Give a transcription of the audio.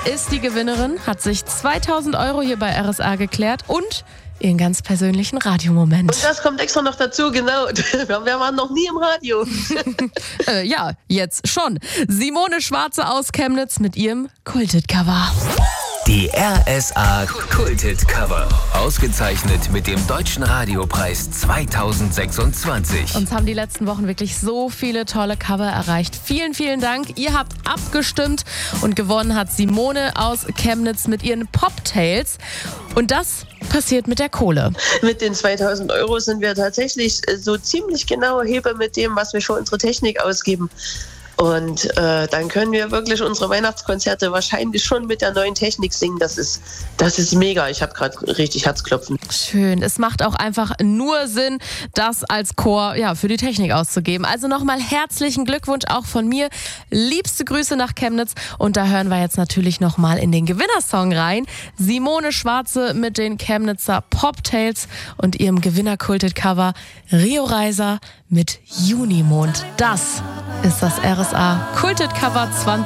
ist die Gewinnerin, hat sich 2000 € hier bei RSA geklärt und ihren ganz persönlichen Radiomoment. Und das kommt extra noch dazu, genau. Wir waren noch nie im Radio. Ja, jetzt schon. Simone Schwarze aus Chemnitz mit ihrem Kultet-Cover. Die RSA Kultet Cover. Ausgezeichnet mit dem Deutschen Radiopreis 2026. Uns haben die letzten Wochen wirklich so viele tolle Cover erreicht. Vielen, vielen Dank. Ihr habt abgestimmt und gewonnen hat Simone aus Chemnitz mit ihren Pop-Tails. Und das passiert mit der Kohle. Mit den 2000 € sind wir tatsächlich so ziemlich genau Heber mit dem, was wir für unsere Technik ausgeben. Und dann können wir wirklich unsere Weihnachtskonzerte wahrscheinlich schon mit der neuen Technik singen. Das ist mega. Ich habe gerade richtig Herzklopfen. Schön. Es macht auch einfach nur Sinn, das als Chor für die Technik auszugeben. Also nochmal herzlichen Glückwunsch auch von mir. Liebste Grüße nach Chemnitz. Und da hören wir jetzt natürlich nochmal in den Gewinnersong rein. Simone Schwarze mit den Chemnitzer Pop-Tails und ihrem Gewinner-Kultet-Cover Rio Reiser mit Junimond. Das ist das RSA Kultet Cover 20.